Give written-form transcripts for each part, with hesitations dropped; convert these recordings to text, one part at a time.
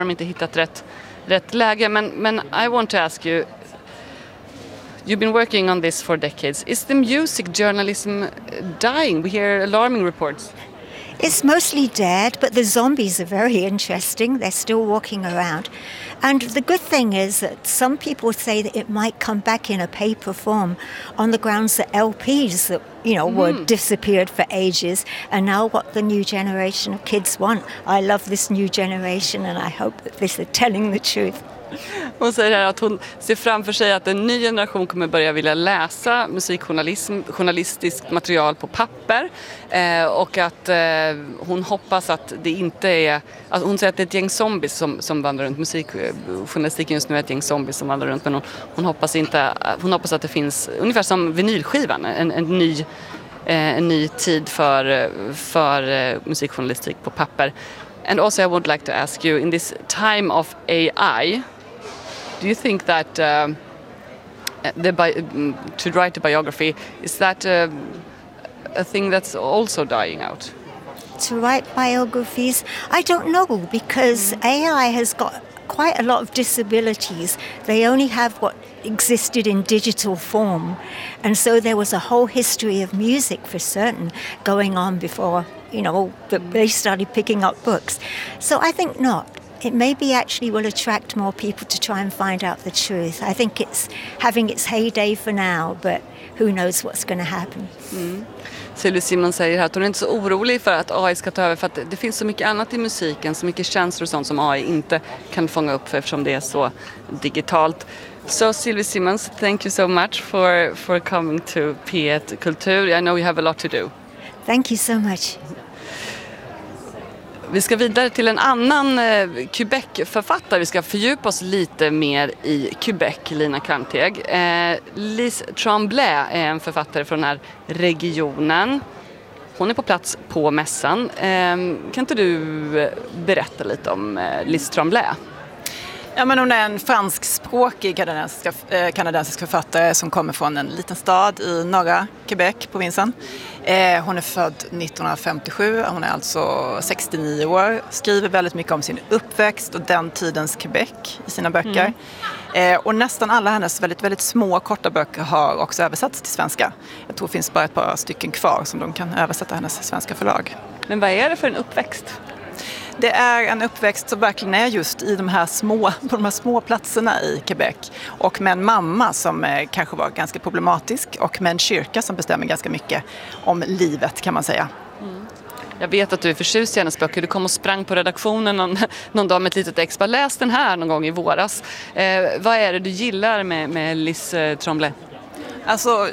de inte hittat rätt läge. Men I want to ask you, you've been working on this for decades. Is the music journalism dying? We hear alarming reports. It's mostly dead, but the zombies are very interesting. They're still walking around. And the good thing is that some people say that it might come back in a paper form on the grounds that LPs that, were disappeared for ages are now what the new generation of kids want. I love this new generation and I hope that this is telling the truth. Hon säger här att hon ser framför sig att en ny generation kommer börja vilja läsa journalistiskt material på papper och att hon hoppas att det inte är... Alltså hon säger att det är ett gäng zombies som vandrar runt. Musikjournalistiken just nu är ett gäng zombies som vandrar runt, men hon hoppas att det finns ungefär som vinylskivan, en ny tid för musikjournalistik på papper. And also I would like to ask you, in this time of AI, do you think that to write a biography, is that a thing that's also dying out? To write biographies? I don't know, because AI has got quite a lot of disabilities. They only have what existed in digital form. And so there was a whole history of music for certain going on before, they started picking up books. So I think not. It maybe actually will attract more people to try and find out the truth. I think it's having its heyday for now, but who knows what's going to happen. Sylvie Simon säger här att hon är inte så orolig för att AI ska ta över, för att det finns så mycket annat i musiken, så mycket känslor och sånt som AI inte kan fånga upp eftersom det är så digitalt. So Sylvie Simons, thank you so much for coming to P1 Kultur. I know you have a lot to do. Thank you so much. Vi ska vidare till en annan Quebec-författare. Vi ska fördjupa oss lite mer i Quebec, Lina Kvarnteg. Lise Tremblay är en författare från den här regionen. Hon är på plats på mässan. Kan inte du berätta lite om Lise Tremblay? Ja, men hon är en franskspråkig kanadensisk författare som kommer från en liten stad i norra Quebec, provinsen. Hon är född 1957, hon är alltså 69 år, skriver väldigt mycket om sin uppväxt och den tidens Quebec i sina böcker. Och nästan alla hennes väldigt, väldigt små korta böcker har också översatts till svenska. Jag tror det finns bara ett par stycken kvar som de kan översätta hennes svenska förlag. Men vad är det för en uppväxt? Det är en uppväxt som verkligen är just på de här små platserna i Quebec. Och med en mamma som kanske var ganska problematisk och med en kyrka som bestämmer ganska mycket om livet, kan man säga. Jag vet att du är förtjust i hennes böcker. Du kom och sprang på redaktionen någon dag med ett litet ex. Läs den här någon gång i våras. Vad är det du gillar med Lise Tremblay? Alltså,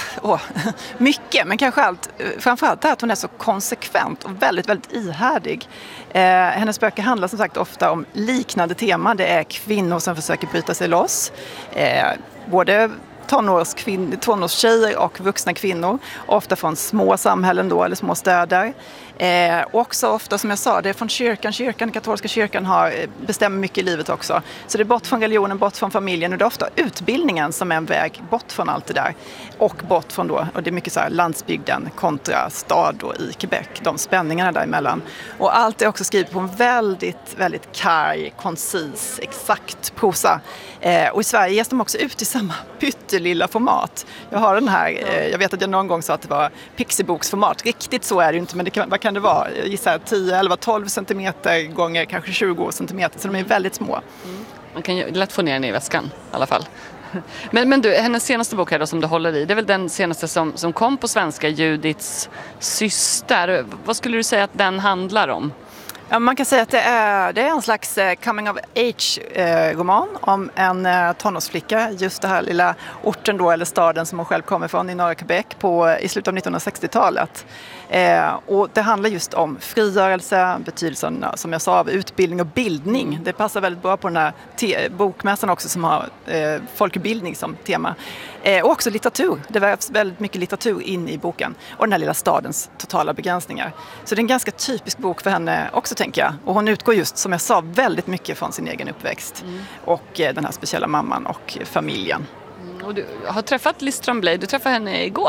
mycket, men framförallt är att hon är så konsekvent och väldigt, väldigt ihärdig. Hennes böcker handlar som sagt ofta om liknande tema. Det är kvinnor som försöker bryta sig loss. Både tonårstjejer och vuxna kvinnor, ofta från små samhällen då, eller små städer. Också ofta, som jag sa, det är från den katolska kyrkan bestämmer mycket i livet också. Så det är bort från religionen, bort från familjen, och det är ofta utbildningen som är en väg bort från allt det där. Och bort från och det är mycket så här landsbygden kontra stad då i Quebec, de spänningarna däremellan. Och allt är också skrivet på en väldigt, väldigt karg, koncis, exakt prosa. Och i Sverige ges de också ut i samma pyttelilla format. Jag har den här, jag vet att jag någon gång sa att det var pixeboksformat. Riktigt så är det ju inte, men vad kan det vara? Jag gissar 10, 11, 12 centimeter gånger kanske 20 centimeter, så de är väldigt små. Man kan ju lätt få ner den i väskan i alla fall. Men du, hennes senaste bok här då, som du håller i, det är väl den senaste som kom på svenska, Judiths syster. Vad skulle du säga att den handlar om? Ja, man kan säga att det är en slags coming of age-roman om en tonårsflicka, just det här lilla orten då, eller staden som hon själv kommer från i norra Quebec i slutet av 1960-talet. Och det handlar just om frigörelse, betydelsen som jag sa av utbildning och bildning. Det passar väldigt bra på den här bokmässan också som har folkbildning som tema. Och också litteratur. Det var väldigt mycket litteratur in i boken. Och den här lilla stadens totala begränsningar. Så det är en ganska typisk bok för henne också, tänker jag. Och hon utgår just, som jag sa, väldigt mycket från sin egen uppväxt. Och den här speciella mamman och familjen. Och du har träffat Lise Tremblay. Du träffade henne igår.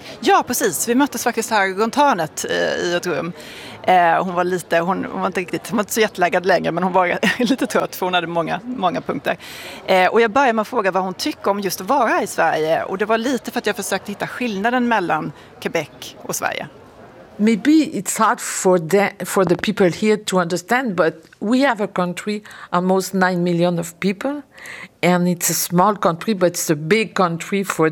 Ja, precis. Vi möttes faktiskt här runt hörnet i ett rum. Hon var inte så jättelaggad längre, men hon var lite trött för hon hade många punkter. Och jag började med att fråga vad hon tycker om just att vara i Sverige. Och det var lite för att jag försökte hitta skillnaden mellan Quebec och Sverige. Maybe it's hard for the people here to understand, but we have a country, almost 9 million of people, and it's a small country, but it's a big country for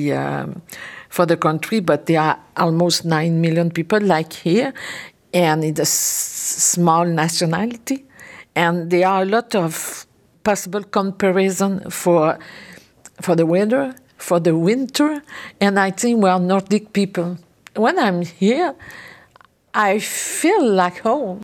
the country, but there are almost 9 million people like here, and it's a small nationality, and there are a lot of possible comparison for the weather, for the winter, and I think we are Nordic people. When I'm here, I feel like home.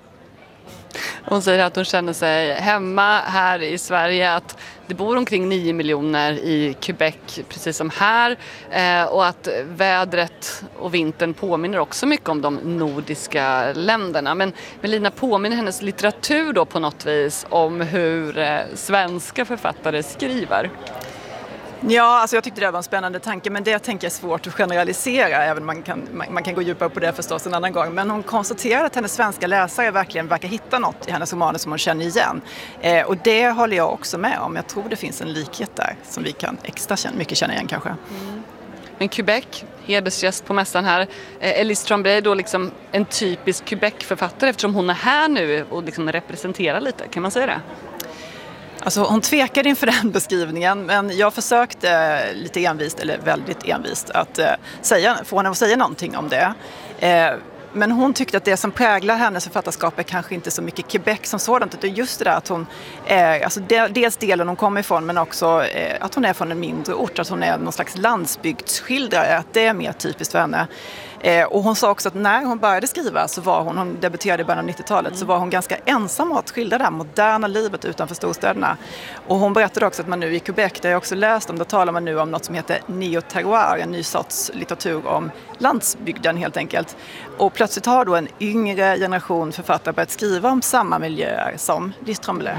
Hon säger att hon känner sig hemma här i Sverige, att det bor omkring 9 miljoner i Quebec, precis som här, och att vädret och vintern påminner också mycket om de nordiska länderna. Men Lina, påminner hennes litteratur då på något vis om hur svenska författare skriver? Ja, alltså jag tyckte det var en spännande tanke, men det tänker jag är svårt att generalisera, även man kan gå djupare på det förstås en annan gång. Men hon konstaterar att hennes svenska läsare verkligen verkar hitta något i hennes romaner som hon känner igen. Och det håller jag också med om. Jag tror det finns en likhet där som vi kan extra mycket känna igen kanske. Mm. Men Quebec, hedersgäst på mässan här, Elise Tremblay är då liksom en typisk Quebec-författare eftersom hon är här nu och liksom representerar lite, kan man säga det? Alltså hon tvekade inför den beskrivningen, men jag försökte lite envist, eller väldigt envist, att få henne att säga någonting om det. Men hon tyckte att det som präglar hennes författarskap är kanske inte så mycket Quebec som sådant, utan just det där att hon alltså dels delen hon kommer ifrån, men också att hon är från en mindre ort, att hon är någon slags landsbygdsskildrare, att det är mer typiskt för henne. Och hon sa också att när hon började skriva så var hon debuterade i början av 90-talet, så var hon ganska ensam att skildra det här moderna livet utanför storstäderna. Och hon berättade också att man nu i Quebec, där jag också läst om, då talar man nu om något som heter neo-terroir, en ny sorts litteratur om landsbygden helt enkelt. Och plötsligt har då en yngre generation författare börjat skriva om samma miljöer som Elise Tremblay.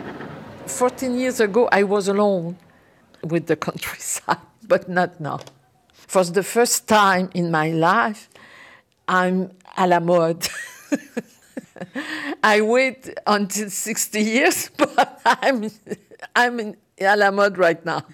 14 years ago I was alone with the countryside, but not now. For the first time in my life, I'm à la mode. I wait until 60 years, but I'm à la mode right now.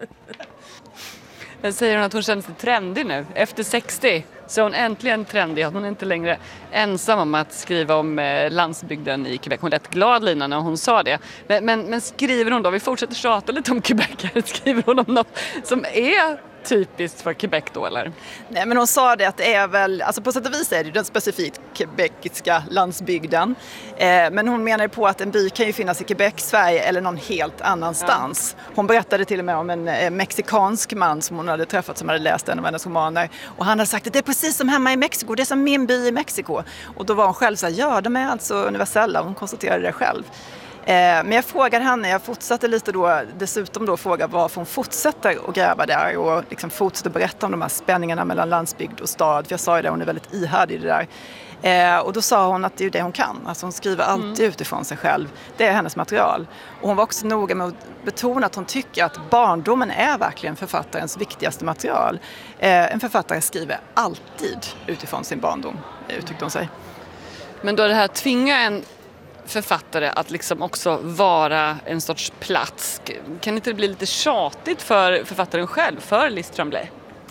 Jag säger hon att hon känner sig trendig nu. Efter 60 så är hon äntligen trendig. Hon är inte längre ensam om att skriva om landsbygden i Quebec. Hon lät glad, Lina, när hon sa det. Men skriver hon då, vi fortsätter tjata lite om Quebec här. Skriver hon om något som är typiskt för Quebec då, eller? Nej, men hon sa det att det är väl, alltså på sätt och vis är det den specifikt quebeciska landsbygden. Men hon menar ju på att en by kan ju finnas i Quebec, Sverige eller någon helt annanstans. Ja. Hon berättade till och med om en mexikansk man som hon hade träffat som hade läst en av hennes romaner. Och han hade sagt att det är precis som hemma i Mexiko, det är som min by i Mexiko. Och då var hon själv så här, ja, de är alltså universella. Hon konstaterade det själv. Men jag frågade henne, jag fortsatte lite då, dessutom då fråga varför hon fortsätter att gräva där och liksom fortsätter berätta om de här spänningarna mellan landsbygd och stad. För jag sa ju det, hon är väldigt ihärdig i det där. Och då sa hon att det är det hon kan. Alltså hon skriver alltid utifrån sig själv. Det är hennes material. Och hon var också noga med att betona att hon tycker att barndomen är verkligen författarens viktigaste material. En författare skriver alltid utifrån sin barndom, uttryckte hon sig. Men då det här tvingar en författare att liksom också vara en sorts plats. Kan inte det bli lite tjatigt för författaren själv, för Elise Tremblay?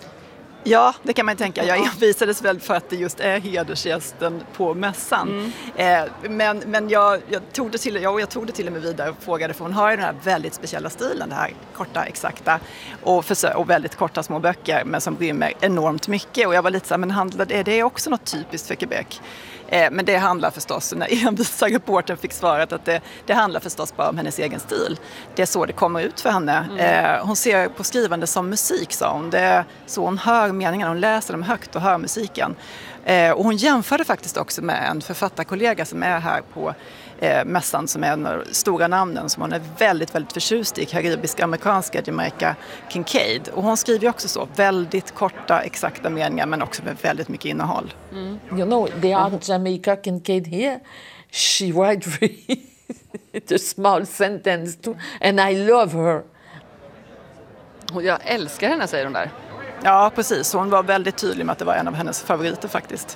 Ja, det kan man tänka. Jag envisades väl för att det just är hedersgästen på mässan. Men jag tog det till och med vidare och frågade, för hon har ju den här väldigt speciella stilen, det här korta, exakta och väldigt korta små böcker, men som rymmer enormt mycket. Och jag var lite så här, men är det också något typiskt för Quebec? Men det handlar förstås, när envisa reportern fick svaret, att det handlar förstås bara om hennes egen stil. Det är så det kommer ut för henne. Hon ser på skrivande som musik, sa hon. Det är så hon hör meningarna, hon läser dem högt och hör musiken. Och hon jämförde faktiskt också med en författarkollega som är här på mässan, som är en av de stora namnen som hon är väldigt, väldigt förtjust i, karibisk-amerikanska Jamaica Kincaid. Och hon skriver också så, väldigt korta, exakta meningar, men också med väldigt mycket innehåll. You know, there are Jamaica Kincaid here. She writes very a small sentence too, and I love her. Jag älskar henne, säger hon där. Ja, precis. Hon var väldigt tydlig med att det var en av hennes favoriter faktiskt.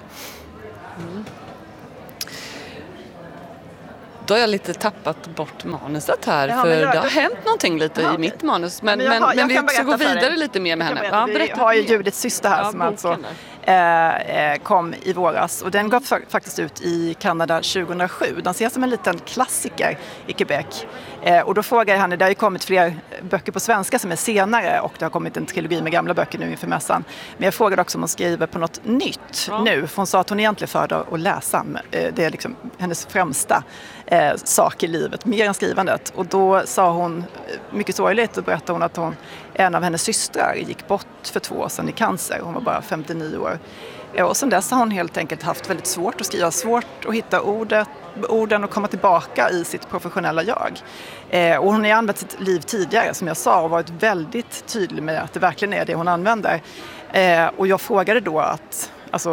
Då har jag lite tappat bort manuset här, Ja, för men det har hänt någonting lite i mitt manus. Men vi ska gå vidare lite mer med henne. Vi har ju Judiths syster här som alltså kom i våras. Och den gav faktiskt ut i Kanada 2007. Den ses som en liten klassiker i Quebec. Och då frågar jag henne, det har ju kommit fler böcker på svenska som är senare och det har kommit en trilogi med gamla böcker nu inför mässan. Men jag frågade också om hon skriver på något nytt nu. För hon sa att hon egentligen föredrar att läsa. Det är liksom hennes främsta sak i livet, mer än skrivandet. Och då sa hon, mycket sorgligt, och berättade hon att en av hennes systrar gick bort för 2 år sedan i cancer. Hon var bara 59 år. Och sen dess har hon helt enkelt haft väldigt svårt att skriva, svårt att hitta orden och komma tillbaka i sitt professionella jag. Och hon har använt sitt liv tidigare, som jag sa, och varit väldigt tydlig med att det verkligen är det hon använder. Och jag frågade då att,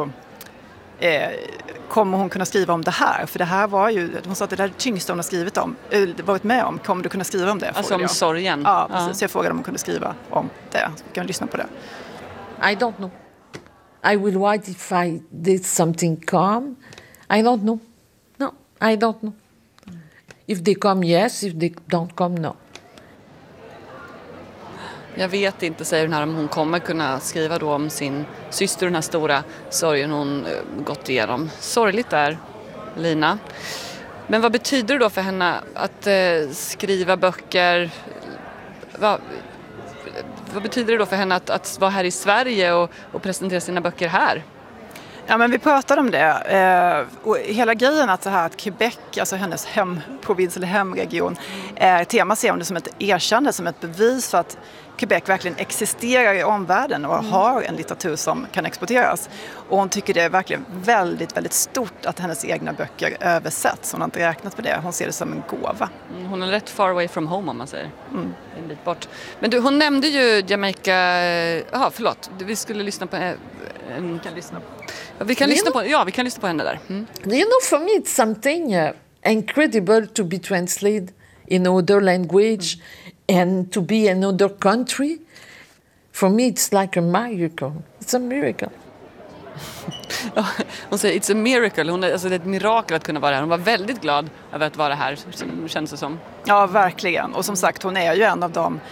kommer hon kunna skriva om det här? För det här var ju, hon sa att det där är det tyngsta hon har skrivit om, varit med om. Kommer du kunna skriva om det? Alltså om sorgen? Ja, precis. Så jag frågade om hon kunde skriva om det. Så vi kan lyssna på det. I don't know. I will write if I did something calm. I don't know. No, I don't know. If they come, yes. If they don't come, no. Jag vet inte, säger hon här, om hon kommer kunna skriva då om sin syster, den här stora sorgen hon gått igenom. Sorgligt där, Lina. Men vad betyder det då för henne att skriva böcker? Vad betyder det då för henne att vara här i Sverige och presentera sina böcker här? Ja, men vi pratade om det. Och hela grejen att Quebec, alltså hennes hemprovins eller hemregion, tema ser hon det som ett erkännande, som ett bevis för att Quebec verkligen existerar i omvärlden och har en litteratur som kan exporteras. Och hon tycker det är verkligen väldigt, väldigt stort att hennes egna böcker översätts. Hon har inte räknat på det. Hon ser det som en gåva. Hon är rätt far away from home, om man säger. En bit bort. Men hon nämnde ju Jamaica... förlåt. Vi skulle lyssna på... Vi kan lyssna på henne där. You know, for me it's something incredible to be translated in another language and to be in another country. For me it's like a miracle. It's a miracle. Hon säger it's a miracle. Det är ett mirakel att kunna vara här. Hon var väldigt glad över att vara här, känns det som. Ja, verkligen. Och som sagt, hon är ju en av dem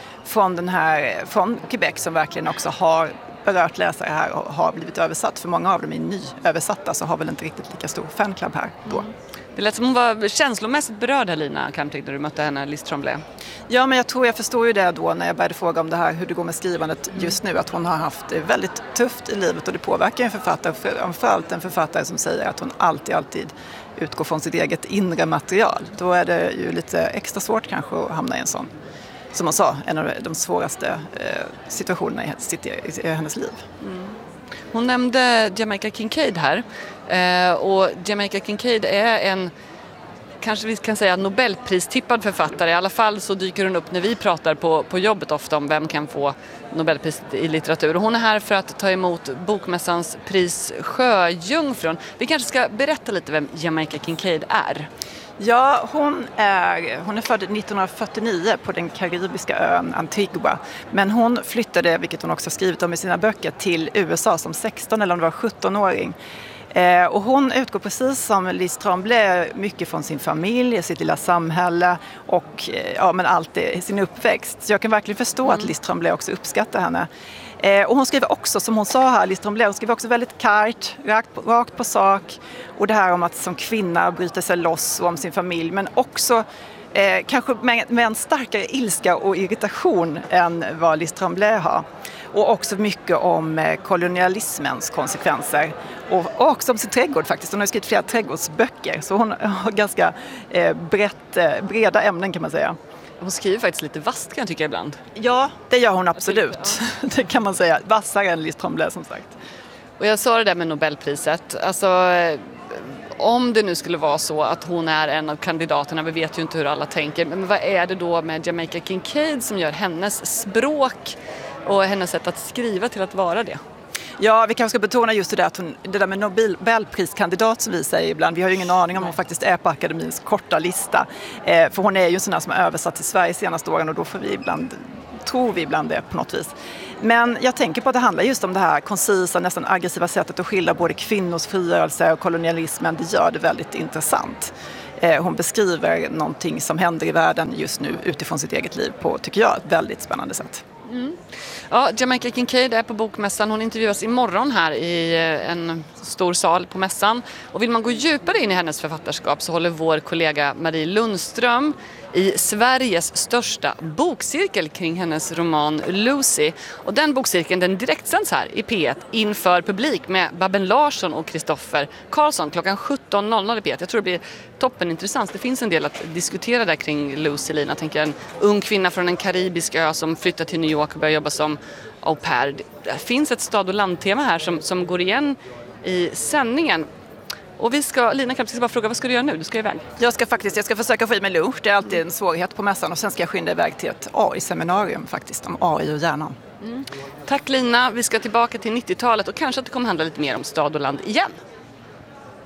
från Quebec som verkligen också har berört läsare här och har blivit översatt. För många av dem är nyöversatta, så har väl inte riktigt lika stor fanclub här då. Det lät som hon var känslomässigt berörd här, Lina Kamtik, när du mötte henne, Liz Tremblay. Ja, men jag förstår ju det då när jag började fråga om det här, hur det går med skrivandet just nu, att hon har haft det väldigt tufft i livet, och det påverkar en författare, framförallt en författare som säger att hon alltid utgår från sitt eget inre material. Då är det ju lite extra svårt kanske att hamna i en sån, som hon sa, en av de svåraste situationerna i hennes liv. Hon nämnde Jamaica Kincaid här, och Jamaica Kincaid är en, kanske vi kan säga, Nobelpristippad författare. I alla fall så dyker hon upp när vi pratar på jobbet ofta om vem kan få Nobelpris i litteratur. Och hon är här för att ta emot Bokmässans pris Sjöjungfrun. Vi kanske ska berätta lite vem Jamaica Kincaid är. Ja, hon är född 1949 på den karibiska ön Antigua. Men hon flyttade, vilket hon också skrivit om i sina böcker, till USA som 16 eller om det var 17-åring. Och hon utgår precis som Liz Tremblay mycket från sin familj, sitt lilla samhälle och men allt det, sin uppväxt. Så jag kan verkligen förstå att Liz Tremblay också uppskattar henne. Och hon skriver också, som hon sa här, Liz Tremblay, hon skriver också väldigt kargt, rakt på sak. Och det här om att som kvinna bryta sig loss och om sin familj, men också kanske med en starkare ilska och irritation än vad Liz Tremblay har. Och också mycket om kolonialismens konsekvenser. Och också om sin trädgård faktiskt. Hon har skrivit flera trädgårdsböcker, så hon har ganska breda ämnen kan man säga. Hon skriver faktiskt lite vasst, kan jag tycka ibland. Ja, det gör hon absolut. Det kan man säga. Vassare än Liz Tremblay, som sagt. Och jag sa det där med Nobelpriset. Alltså, om det nu skulle vara så att hon är en av kandidaterna, vi vet ju inte hur alla tänker, men vad är det då med Jamaica Kincaid som gör hennes språk och hennes sätt att skriva till att vara det? Ja, vi kanske ska betona just det där, att det där med Nobelpriskandidat som vi säger ibland. Vi har ju ingen aning om hon faktiskt är på akademins korta lista. För hon är ju en sån här som har översatt till Sverige senaste åren och då får tror vi ibland det på något vis. Men jag tänker på att det handlar just om det här koncisa, nästan aggressiva sättet att skildra både kvinnors frigörelse och kolonialismen. Det gör det väldigt intressant. Hon beskriver någonting som händer i världen just nu utifrån sitt eget liv på, tycker jag, ett väldigt spännande sätt. Mm. Ja, Jamaica Kincaid är på bokmässan. Hon intervjuas imorgon här i en stor sal på mässan. Och vill man gå djupare in i hennes författarskap så håller vår kollega Marie Lundström i Sveriges största bokcirkel kring hennes roman Lucy. Och den bokcirkeln den direktsänds här i P1 inför publik med Babben Larsson och Kristoffer Karlsson klockan 17.00 i P1. Jag tror det blir toppenintressant. Det finns en del att diskutera där kring Lucy Lina. Jag tänker en ung kvinna från en karibisk ö som flyttar till New York och börjar jobba som au pair. Det finns ett stad- och landtema här som går igen i sändningen. Och Lina Kramp, ska bara fråga, vad ska du göra nu? Du ska iväg. Jag ska försöka få i mig lunch. Det är alltid en svårighet på mässan. Och sen ska jag skynda iväg till ett AI-seminarium faktiskt, om AI och hjärnan. Tack Lina, vi ska tillbaka till 90-talet och kanske att det kommer handla lite mer om stad och land igen.